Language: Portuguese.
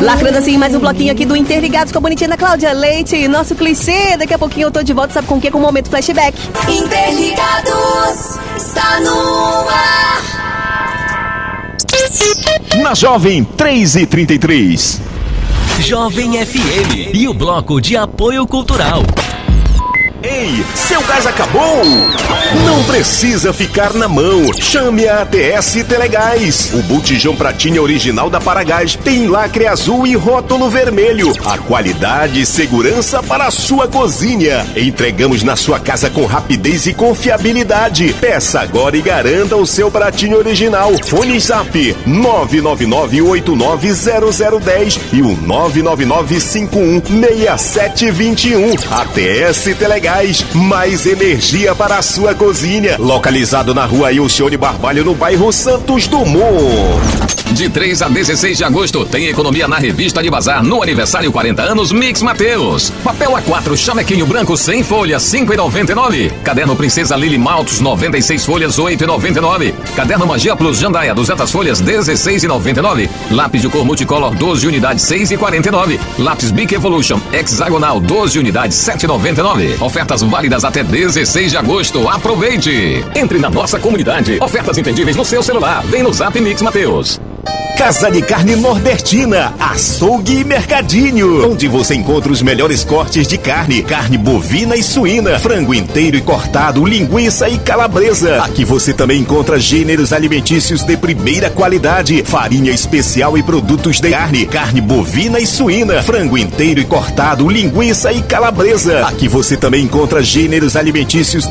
Lacrando assim mais um bloquinho aqui do Interligados com a bonitinha da Cláudia Leite. Nosso clichê, daqui a pouquinho eu tô de volta, sabe com o quê? Com o momento flashback. Interligados, está no ar. Na Jovem 3h33. Jovem FM e o bloco de apoio cultural. Ei, seu gás acabou? Não precisa ficar na mão. Chame a ATS Telegás. O botijão pratinha original da Paragás tem lacre azul e rótulo vermelho. A qualidade e segurança para a sua cozinha. Entregamos na sua casa com rapidez e confiabilidade. Peça agora e garanta o seu pratinho original. Fone Zap 999890010 e o 999516721. ATS Telegás. Mais energia para a sua cozinha. Localizado na rua Ilcione Barbalho, no bairro Santos Dumont. De 3 a 16 de agosto tem economia na revista de bazar no aniversário 40 anos Mix Mateus. Papel A4 chamequinho branco 100 folhas 5,99. Caderno Princesa Lily Maltos 96 folhas 8,99. Caderno Magia Plus Jandaia 200 folhas 16,99. Lápis de cor multicolor 12 unidades 6,49. Lápis Bic Evolution hexagonal 12 unidades 7,99. Ofertas válidas até 16 de agosto. Aproveite! Entre na nossa comunidade. Ofertas entendíveis no seu celular. Vem no Zap Mix Mateus. Casa de Carne Nordestina, Açougue e Mercadinho, onde você encontra os melhores cortes de carne, carne bovina e suína, frango inteiro e cortado, linguiça e calabresa. Aqui você também encontra gêneros alimentícios de primeira qualidade, farinha especial e produtos de carne, carne bovina e suína, frango inteiro e cortado, linguiça e calabresa. Aqui você também encontra gêneros alimentícios